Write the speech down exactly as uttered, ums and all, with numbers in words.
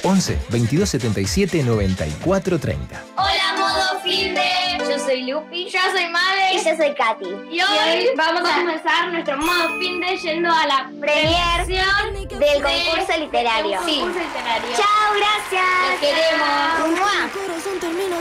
once, veintidós setenta y siete, noventa y cuatro treinta. Hola, modo finde. Yo soy Lupi. Yo soy Made. Y yo soy Katy. Y hoy vamos a comenzar nuestro modo finde yendo a la premiación del de, concurso literario. Del concurso literario. Chao, gracias. Los queremos. ¡Mua! El corazón termina